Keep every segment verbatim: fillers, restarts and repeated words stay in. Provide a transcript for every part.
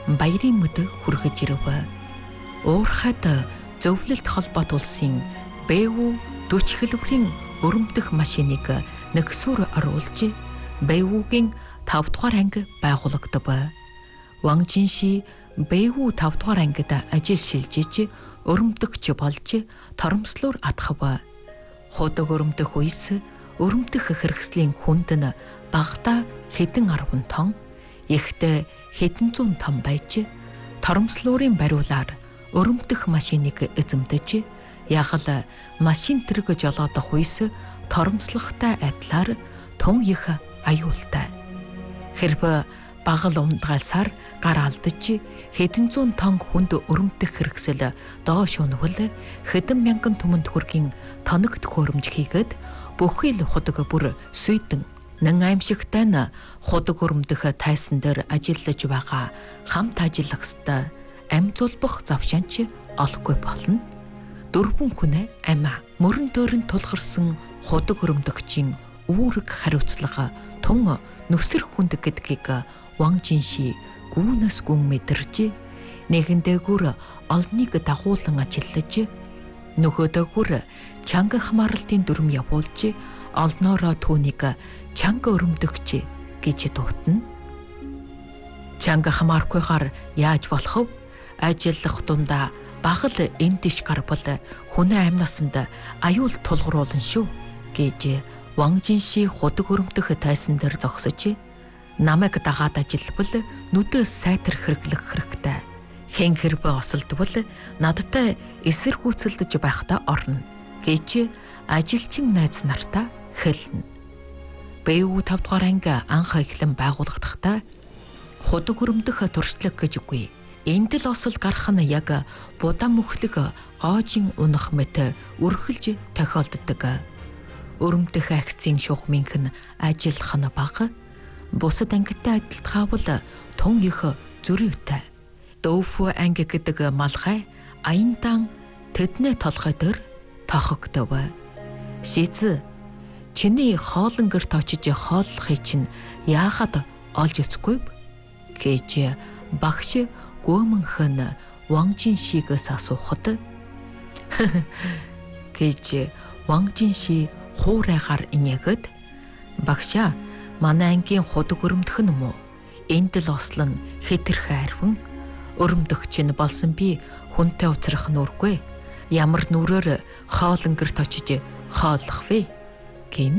баярын өдөр хүргэж ирэв. Уурхайд зөвлөлт холбоот улсын бэ вэ дөрвөн хэлбэрийн өрөмдөх машиныг нэгсүр оруулж бэ вэ-гийн тав дугаар анги байгуулагдав. Ван Жинши бэ вэ тав дугаар ангид ажил шилжиж өрөмдөгч болж торомслоор атгав. Худаг өрөмдөх үес өрөмдөх хэрэгслийн хүнд нь багада хэдэн арван тонн, ихтэй хэдэн зуун тонн байж торомслуурын бариулаар өрөмдөх машиныг эзэмдэж ягл машин тэрэг жолоодох үес торомслохтой адилаар тун их аюултай. Хэрв багал ундгайлсаар гар алдаж хэдэн зуун тонн хүнд өрөмдөх хэрэгсэл доош унвал хэдэн мянган түмэнд хүргийн тоног төхөөрөмж хийгээд бүхий л худаг бүр сүйдэн нэн аимшигтай нь худаг өрөмдөх тайсан дээр ажиллаж байгаа хамт ажиллагчтай ам зулбах завшаанч олохгүй болно. Дөрвөн хүн амиа мөрөн дөөрн тулгарсан худаг өрөмдөгчийн үүрэг хариуцлага тун нүсэр хүнд гэдгийг Ван Жинши гүнэс гүн мэдэрч нэгэндэгүр олныг дагуулan ажиллаж нөхөдөгүр чанга хамаарлтын дүрм явуулж олноороо түүнийг чанга өрөмдөгч гэж дуутна. Чанга хамаархгүйгээр яаж болох вэ? Ажиллах дундаа багал эндиш гарбал хүний амьнасанд аюул тулгаруулна шүү гэж Ван Жинши худаг өрөмдөх тайсан дээр зогсож намайг дагаад ажиллавал нүдээс сайтар хэрэглэх хэрэгтэй. Хэн хэрвээ осолдвол надтай эсэргүүцэлдэж байхдаа орно гэж ажилчин найз нартаа хэлнэ. бэ вэ тав дугаар анги анх эхлэн байгуулагдахтаа худаг өрөмдөх туршлага гэж үгүй. Энд л осол гарах нь яг будаа мөхлөг гоожин унах мэт өрхөлж тохиолддог. Өрөмдөх акцийн шугамынх нь ажиллах нь бага. Бусад ангитай адилтгаавал тун их зөрүүтэй. Дөөф анги гэдэг малгай аяндан тэднээ толгой дээр тохогдов. Шиз чиний хоолн гэрт очиж хооллохыг чинь яахад олж өцгүй гэж багш гөмөнхөн Ван Жиншигээс асуухад гэж Ван Жинши хуурайгаар инээгээд багшаа манай ангийн худаг өрөмдөх нь муу. Энд л ослон хэтэрхэ арвин өрөмдөгч нь болсон би хүнтэй уцрах нүргүй. Ямар нүрээр хоолн гэрт очиж хооллох вэ? Гин.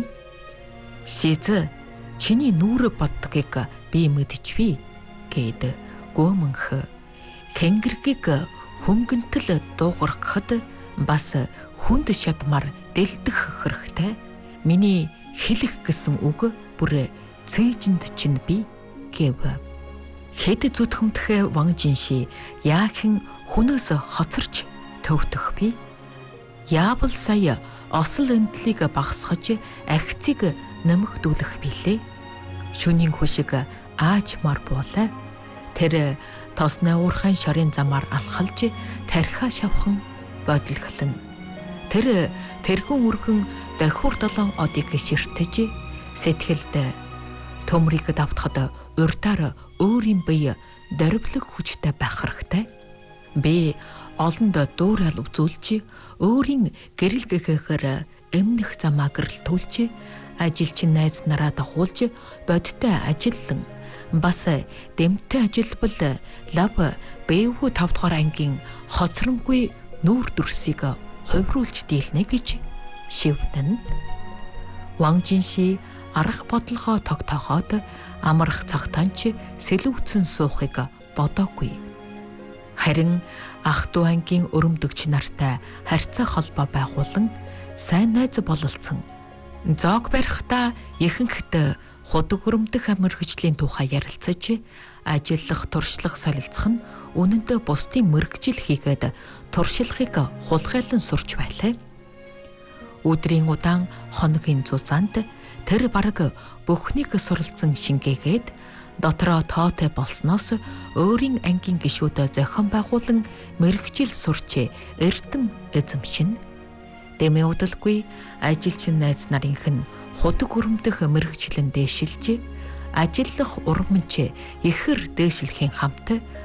Шиз чиний нүрэ боддгийг би мэдчихвээ гэд гөмөнх хэнгэргийг хөнгөнтөл дуугаргахад бас хүнд шатмар дэлдэх хэрэгтэй. Миний хэлэх гэсэн үг бүр цээжинд чинь би гэв. Хэд зүтгэмдэх Ван Жинши яахэн хүнөөс хоцорч төвтөх би? Яавал сая осол энтлийг багасгаж ахицыг нэмэгдүүлэх билээ. Шүнийн хүшиг аажмар буулаа. Тэр тосны уурхайн шорын замаар алхалж тархиа шавхан бодлохлон. Тэр тэрхүүн үргэн давхур долоон одыг ширтэж сэтгэлд төмрийг давтахад урдаар өөрийн бие дөрвлөг хүчтэй байх хэрэгтэй. Би олонд дуурал үзүүлж өөрийн гэрэл гэхээр эмнэх замаа гэрэлтүүлж ажилчин найз нараа дагуулж бодтой ажиллан бас дэмтэй ажилбал лав бэ вэ тав дугаар ангийн хоцронгүй нүүр дүрсийг хувируулж дийлнэ гэж шивнэн. Ван Жинши арга бодлогоо тогтооход амрах цагтаанч сэлүүцэн суухыг бодоогүй. Харин ах дүү ангийн өрөмдөгч нартай харьцаа холбоо байгуулан сайн найз бололцсон. Зоог барихтаа ихэнхд худаг өрөмдөх мэргэжлийн тухай ярилцаж ажиллах туршлага солилцох нь үнэндээ бусдын мэргэжил хийгээд туршлагыг хулгайлан сурч байлаа. Өдрийн удаан хоногийн зузаанд тэр бараг бүхнийг суралцсан шингээгээд дотроо тоотой болсноос өөрийн ангийн гишүүдэд зохион байгуулан мэргэжил сурч эрдэм эзэмшин. Дэмэ удалгүй ажилчин найз нарынх нь худаг өрөмдөх мэргэжлэн дээшилж ажиллах урманч ихэр дээшилхийн хамт